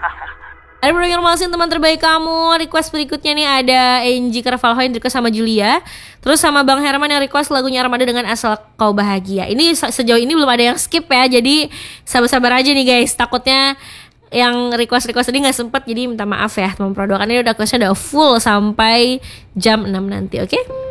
Ada Bro Malsin, teman terbaik kamu. Request berikutnya nih ada Angie Carvalho yang request sama Julia. Terus sama Bang Herman yang request lagunya Armada dengan Asal Kau Bahagia. Ini sejauh ini belum ada yang skip ya. Jadi sabar-sabar aja nih guys. Takutnya yang request tadi gak sempet. Jadi minta maaf ya teman produk. Ini udah requestnya udah full sampai jam 6 nanti, oke?